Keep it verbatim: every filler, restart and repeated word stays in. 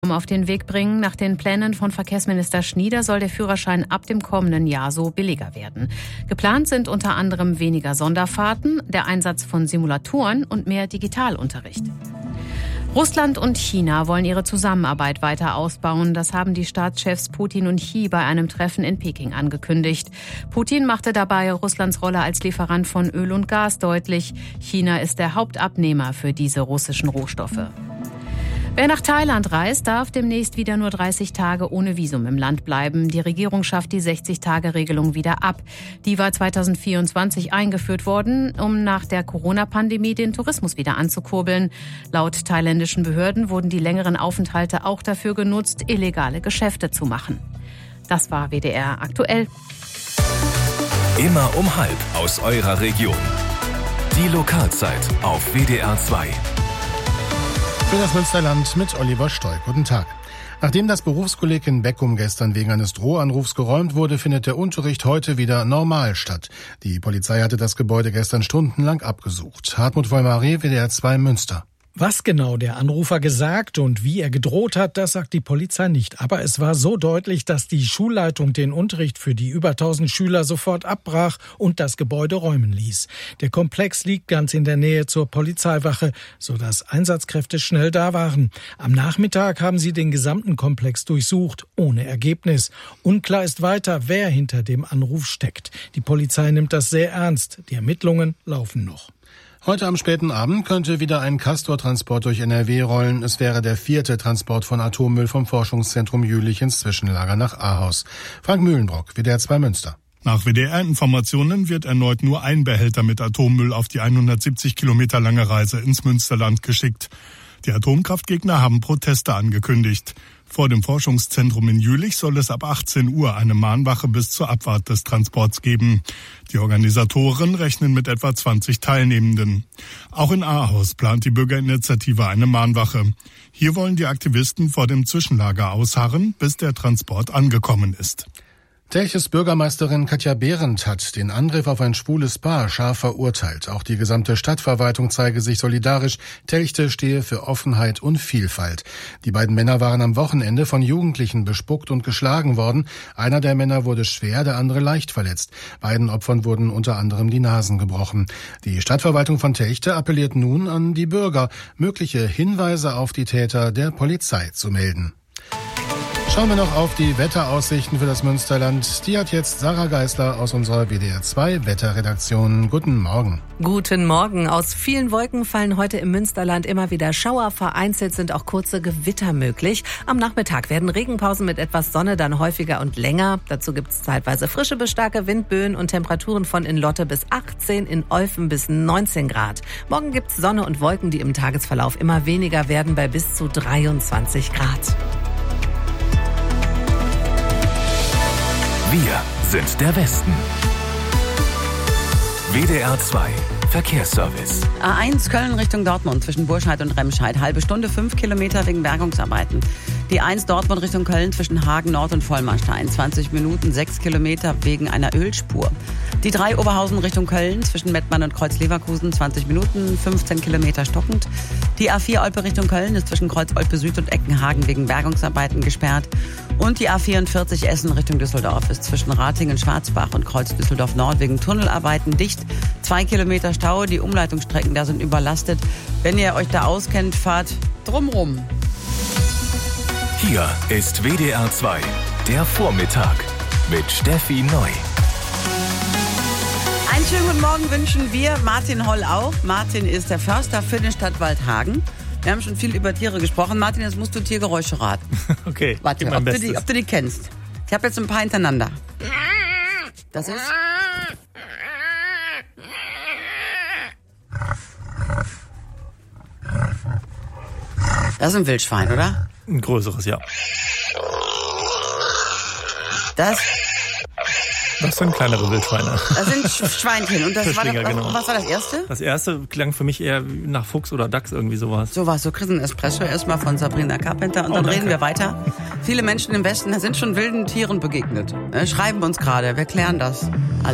auf den Weg bringen. Nach den Plänen von Verkehrsminister Schnieder soll der Führerschein ab dem kommenden Jahr so billiger werden. Geplant sind unter anderem weniger Sonderfahrten, der Einsatz von Simulatoren und mehr Digitalunterricht. Russland und China wollen ihre Zusammenarbeit weiter ausbauen. Das haben die Staatschefs Putin und Xi bei einem Treffen in Peking angekündigt. Putin machte dabei Russlands Rolle als Lieferant von Öl und Gas deutlich. China ist der Hauptabnehmer für diese russischen Rohstoffe. Wer nach Thailand reist, darf demnächst wieder nur dreißig Tage ohne Visum im Land bleiben. Die Regierung schafft die sechzig-Tage-Regelung wieder ab. Die war zweitausendvierundzwanzig eingeführt worden, um nach der Corona-Pandemie den Tourismus wieder anzukurbeln. Laut thailändischen Behörden wurden die längeren Aufenthalte auch dafür genutzt, illegale Geschäfte zu machen. Das war W D R aktuell. Immer um halb aus eurer Region. Die Lokalzeit auf W D R zwei. Für das Münsterland mit Oliver Stoll. Guten Tag. Nachdem das Berufskolleg in Beckum gestern wegen eines Drohanrufs geräumt wurde, findet der Unterricht heute wieder normal statt. Die Polizei hatte das Gebäude gestern stundenlang abgesucht. Hartmut Vollmare, W D R zwei Münster. Was genau der Anrufer gesagt und wie er gedroht hat, das sagt die Polizei nicht. Aber es war so deutlich, dass die Schulleitung den Unterricht für die über tausend Schüler sofort abbrach und das Gebäude räumen ließ. Der Komplex liegt ganz in der Nähe zur Polizeiwache, sodass Einsatzkräfte schnell da waren. Am Nachmittag haben sie den gesamten Komplex durchsucht, ohne Ergebnis. Unklar ist weiter, wer hinter dem Anruf steckt. Die Polizei nimmt das sehr ernst. Die Ermittlungen laufen noch. Heute am späten Abend könnte wieder ein Castor-Transport durch N R W rollen. Es wäre der vierte Transport von Atommüll vom Forschungszentrum Jülich ins Zwischenlager nach Ahaus. Frank Mühlenbrock, W D R zwei Münster. Nach W D R-Informationen wird erneut nur ein Behälter mit Atommüll auf die hundertsiebzig Kilometer lange Reise ins Münsterland geschickt. Die Atomkraftgegner haben Proteste angekündigt. Vor dem Forschungszentrum in Jülich soll es ab achtzehn Uhr eine Mahnwache bis zur Abfahrt des Transports geben. Die Organisatoren rechnen mit etwa zwanzig Teilnehmenden. Auch in Ahaus plant die Bürgerinitiative eine Mahnwache. Hier wollen die Aktivisten vor dem Zwischenlager ausharren, bis der Transport angekommen ist. Telches Bürgermeisterin Katja Behrendt hat den Angriff auf ein schwules Paar scharf verurteilt. Auch die gesamte Stadtverwaltung zeige sich solidarisch. Telchte stehe für Offenheit und Vielfalt. Die beiden Männer waren am Wochenende von Jugendlichen bespuckt und geschlagen worden. Einer der Männer wurde schwer, der andere leicht verletzt. Beiden Opfern wurden unter anderem die Nasen gebrochen. Die Stadtverwaltung von Telchte appelliert nun an die Bürger, mögliche Hinweise auf die Täter der Polizei zu melden. Schauen wir noch auf die Wetteraussichten für das Münsterland. Die hat jetzt Sarah Geisler aus unserer W D R zwei Wetterredaktion. Guten Morgen. Guten Morgen. Aus vielen Wolken fallen heute im Münsterland immer wieder Schauer. Vereinzelt sind auch kurze Gewitter möglich. Am Nachmittag werden Regenpausen mit etwas Sonne dann häufiger und länger. Dazu gibt es zeitweise frische bis starke Windböen und Temperaturen von in Lotte bis achtzehn, in Olfen bis neunzehn Grad. Morgen gibt es Sonne und Wolken, die im Tagesverlauf immer weniger werden, bei bis zu dreiundzwanzig Grad. Wir sind der Westen. W D R zwei Verkehrsservice. A eins Köln Richtung Dortmund zwischen Burscheid und Remscheid. Halbe Stunde, fünf Kilometer wegen Bergungsarbeiten. Die eins Dortmund Richtung Köln zwischen Hagen Nord und Vollmarstein. zwanzig Minuten, sechs Kilometer wegen einer Ölspur. Die drei Oberhausen Richtung Köln zwischen Mettmann und Kreuz Leverkusen. zwanzig Minuten, fünfzehn Kilometer stockend. Die A vier Olpe Richtung Köln ist zwischen Kreuz Olpe Süd und Eckenhagen wegen Bergungsarbeiten gesperrt. Und die A vierundvierzig Essen Richtung Düsseldorf ist zwischen Ratingen-Schwarzbach und Kreuz Düsseldorf Nord wegen Tunnelarbeiten dicht. Zwei Kilometer Stau, die Umleitungsstrecken da sind überlastet. Wenn ihr euch da auskennt, fahrt drumrum. Hier ist W D R zwei, der Vormittag mit Steffi Neu. Einen schönen guten Morgen wünschen wir Martin Holl auch. Martin ist der Förster für den Stadtwald Hagen. Wir haben schon viel über Tiere gesprochen. Martin, jetzt musst du Tiergeräusche raten. Okay, warte, ob du, die, ob du die kennst. Ich habe jetzt ein paar hintereinander. Das ist... Das ist ein Wildschwein, oder? Ein größeres, ja. Das... Das sind kleinere Wildschweine. Das sind Schweinchen. Und das war das, genau. Was war das erste? Das erste klang für mich eher nach Fuchs oder Dachs, irgendwie sowas. Sowas, so kriegst du einen Espresso erstmal von Sabrina Carpenter und dann oh, reden wir weiter. Viele Menschen im Westen sind schon wilden Tieren begegnet. Schreiben uns gerade, wir klären das.